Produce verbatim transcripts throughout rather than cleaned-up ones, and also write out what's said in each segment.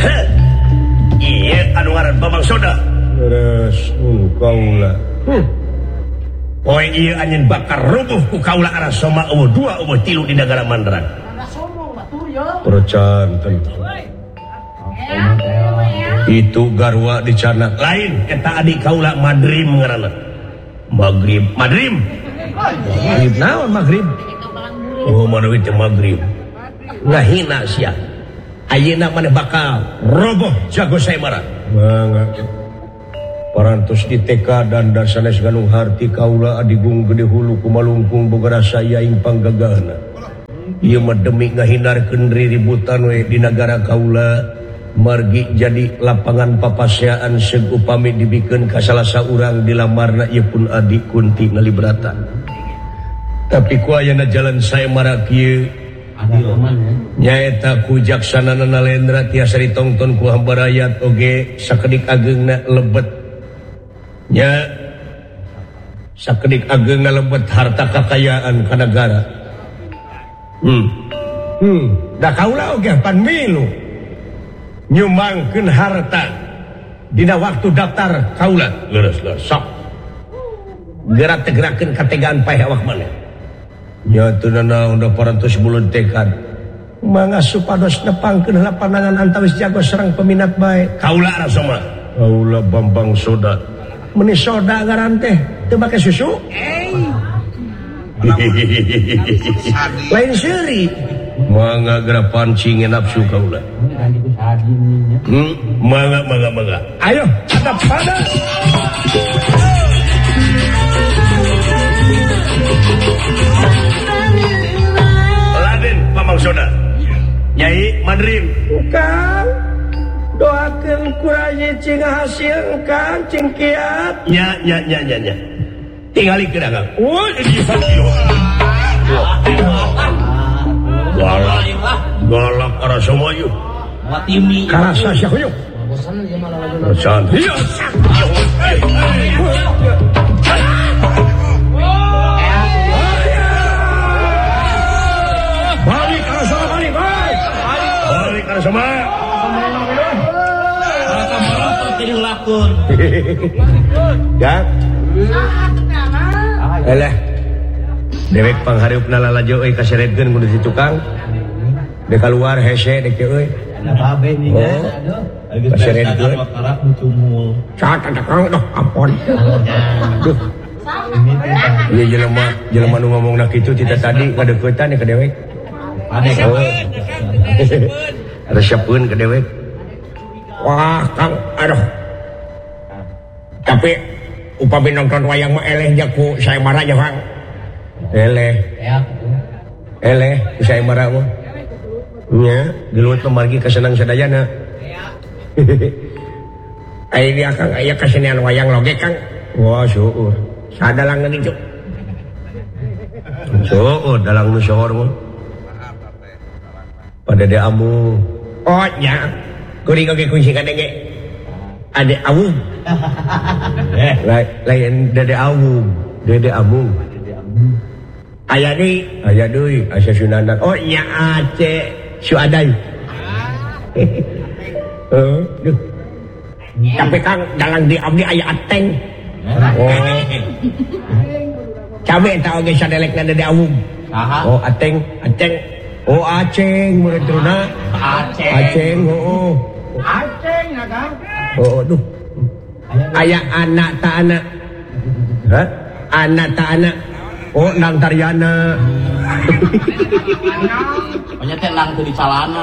Iya anu ngaran Bambang Soda. Beres kaula. Hmm. Poe ieu anjeun bakar rubuh ku kaula arasoma eueuh dua eueuh tilu di negara Mandrang. Percanten. Itu garwa dicana lain eta adik kaula Madrim ngaranna. Maghrib, Madrim. Maghrib naon Maghrib? Oh, mana itu Maghrib. Ngahina sia. Ayeuna maneh bakal roboh jago Saimara. Banget. Parantos di T K dan sanes ganu harti kaula adigung gede hulu kumalungkung bogara saya ing panggagahna. Ieu mah demi ngahindarkeun riributan we di negara kaula margi jadi lapangan papaseaan seug upami dibikeun ka salah saurang dilamarna ieu pun adik Kunti ngalibratan. Tapi ku ayeuna jalan Saimara kieu nyaeta ku jaksanana Nalendra tiasa ditongton ku hamba rakyat oge sakedik ageungna lebet nya sakedik ageungna lebet harta kekayaan ka negara. Hmm. Hmm, da kaula oge pan milu nyumbangkeun harta dina waktu daftar kaula. Leres-leres sok. Gerak tegerakeun kategaan paeh awak maneh. Nya teu naon da parantos buleun tekad. Mangga supados nepangkeun heula pandangan antawis jago sareng peminat bae. Kaula arasoma. Kaula Bambang Soda. Meni soda ngaran teh teu make susu. Lain seuri. Mangga geura pancing nafsu kaula. Hmm, mangga mangga mangga. Ayo, hadap pada. Laden Bambang Soda. Nyai Madrim. Kang, doakeun kuraya cing hasil Kang cing kiat. Nya nya nya nya nya. Tingalikeun Kang. Woi, galak galak arasoma yeuh. Watimi. Karasa sia hoyong. Bosan ieu mah lagu. Bosan. Iya. Balik arasoma balik balik. Balik arasoma. Rata-rata jadi lakun. Dak. Elah. Dewek panghareupna lalajo euy kaseretkeun kudu si tukang. Dek keluar hese dek euy. Ada babe nih kan. Aduh. Kaseretkeun. Karak mucumul. Cacat takang doh ampun. Duh. Ieu jelema jelema nu ngomongna kitu cita tadi ngadeuketan ka dewek. Ade kan. Resepkeun ka dewek. Wah, Kang, aduh. Tapi upami nonton wayang mah eleh jaku Saimara aja, Kang. Eleh. Ya gitu. Eleh ku Saimara mah. Nya, gelut pemargi kasenang sadayana. Aya dia Kang, aya kasenian wayang loge, Kang. Wah, syukur. Sadalang nu dijuk. Syukur dalang nu sohor mah. Pada de amu. Oh, nya. Kuring oge kunci kadenge. Ade awu. Lain dede awu, dede amu. Aya deui, aya deui, asa sunandan. Oh nya Aceh, Suadai. Heeh, duh. Tapi Kang dalang di abdi aya Ateng. Oh. Cabe eta oge sadelekna dede awu. Saha? Oh Ateng, Ateng. Oh Aceng murid turuna. Aceh. Aceng, oh. Aceng ya Kang. Oh, aduh. Aya anak tak anak. Hah? Anak tak anak. Oh, Nang Taryana. Banyak teh lang teu dicalana.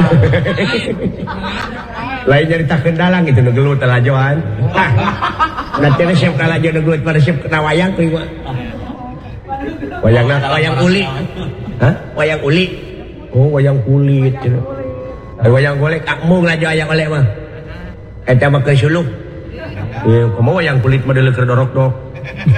Lain nyaritakeun dalang itu nu gelut talajoan. Tah. Nanti na siap kalajo nu gelut pada siap kena wayang kuy mah. Wayangna wayang uli. Hah? Wayang uli. Oh, wayang kulit. Ay, wayang golek akmung lajo ayang oleh mah. Eta mah kesuluk. Iya, kumaha wayang kulit mah deuleu keur dorok-dorok.